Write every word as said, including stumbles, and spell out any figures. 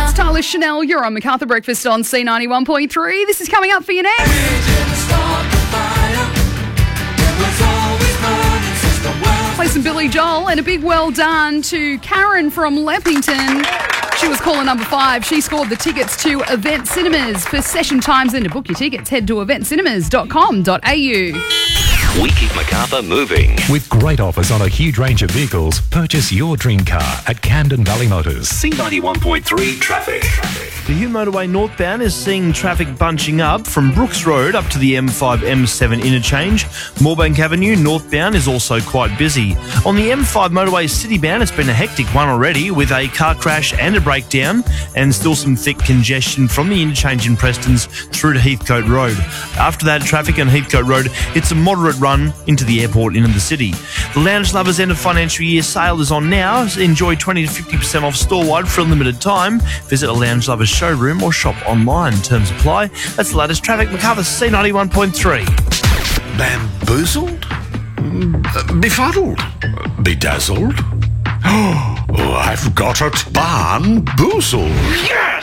Tyler Chanel, you're on Macarthur Breakfast on C ninety-one point three. This is coming up for you next. Play some Billy Joel and a big well done to Karen from Leppington. She was caller number five. She scored the tickets to Event Cinemas. For session times and to book your tickets, head to event cinemas dot com dot a u. We keep Macarthur moving. With great offers on a huge range of vehicles, purchase your dream car at Camden Valley Motors. C ninety-one point three traffic. The Hume Motorway northbound is seeing traffic bunching up from Brooks Road up to the M five M seven interchange. Moorebank Avenue northbound is also quite busy. On the M five motorway citybound, it's been a hectic one already with a car crash and a breakdown, and still some thick congestion from the interchange in Prestons through to Heathcote Road. After that, traffic on Heathcote Road, it's a moderate run into the airport into the city. The Lounge Lovers end of financial year sale is on now. Enjoy twenty to fifty percent off store-wide for a limited time. Visit a Lounge Lovers showroom or shop online. Terms apply. That's the latest traffic. Macarthur C ninety-one point three. Bamboozled? Befuddled? Bedazzled? Oh, I've got it. Barnboozled. Yes!